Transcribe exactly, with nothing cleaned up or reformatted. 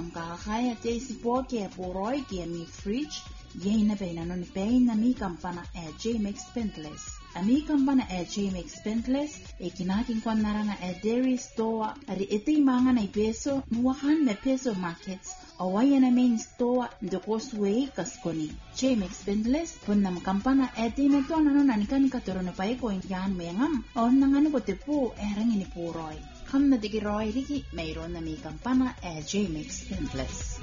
kakaya Daisy Boke Boroi mi fridge Yena Bena non Bain ami kampana e J-Max Spendless. Ami kampana e J-Max Spendless e kinakin kwa naranga e dairy store ari iti mga na peso nuwahan me peso markets awaya na main store the Causeway kaskoni. J-Max Spendless punam kampana e di na to ano nanikani katuro na pae ko yan mengam o nangano ko tipu e rangini puroi. Kam na digi roi riki mayroon na may kampana e J-Max Spendless.